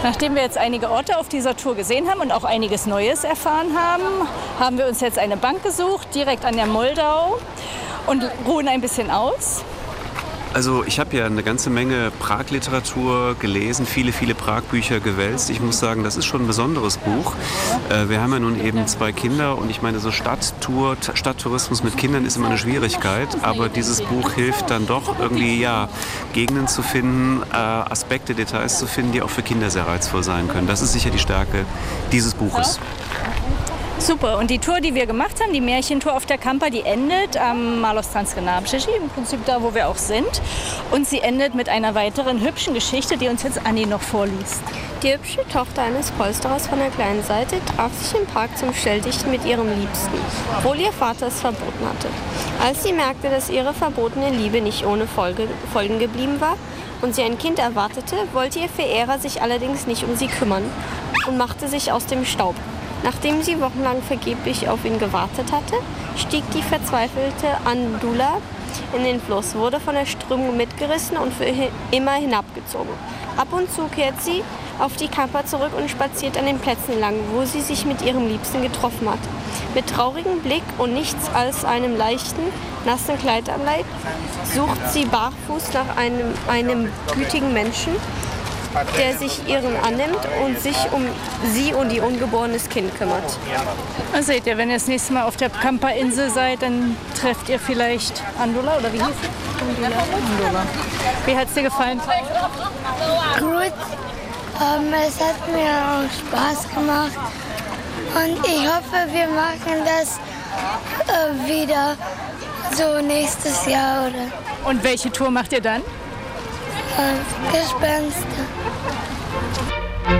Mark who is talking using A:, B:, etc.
A: Nachdem wir jetzt einige Orte auf dieser Tour gesehen haben und auch einiges Neues erfahren haben, haben wir uns jetzt eine Bank gesucht, direkt an der Moldau und ruhen ein bisschen aus.
B: Also ich habe ja eine ganze Menge Prag-Literatur gelesen, viele Prag-Bücher gewälzt. Ich muss sagen, das ist schon ein besonderes Buch. Wir haben ja nun eben 2 Kinder und ich meine, so Stadttourismus mit Kindern ist immer eine Schwierigkeit. Aber dieses Buch hilft dann doch irgendwie, ja, Gegenden zu finden, Aspekte, Details zu finden, die auch für Kinder sehr reizvoll sein können. Das ist sicher die Stärke dieses Buches.
A: Super. Und die Tour, die wir gemacht haben, die Märchentour auf der Kampa, die endet am Malostranské nábřeží, im Prinzip da, wo wir auch sind. Und sie endet mit einer weiteren hübschen Geschichte, die uns jetzt Anni noch vorliest.
C: Die hübsche Tochter eines Polsterers von der kleinen Seite traf sich im Park zum Stelldichten mit ihrem Liebsten, obwohl ihr Vater es verboten hatte. Als sie merkte, dass ihre verbotene Liebe nicht ohne Folgen geblieben war und sie ein Kind erwartete, wollte ihr Verehrer sich allerdings nicht um sie kümmern und machte sich aus dem Staub. Nachdem sie wochenlang vergeblich auf ihn gewartet hatte, stieg die verzweifelte Andula in den Fluss, wurde von der Strömung mitgerissen und für immer hinabgezogen. Ab und zu kehrt sie auf die Kampa zurück und spaziert an den Plätzen lang, wo sie sich mit ihrem Liebsten getroffen hat. Mit traurigem Blick und nichts als einem leichten, nassen Kleid am Leib sucht sie barfuß nach einem gütigen Menschen, der sich ihren annimmt und sich um sie und ihr ungeborenes Kind kümmert.
A: Also seht ihr, wenn ihr das nächste Mal auf der Kampa-Insel seid, dann trefft ihr vielleicht Andula, oder wie hieß sie? Andula. Wie hat es dir gefallen?
D: Gut, es hat mir auch Spaß gemacht und ich hoffe, wir machen das wieder so nächstes Jahr. Oder?
A: Und welche Tour macht ihr dann?
D: Gespenster.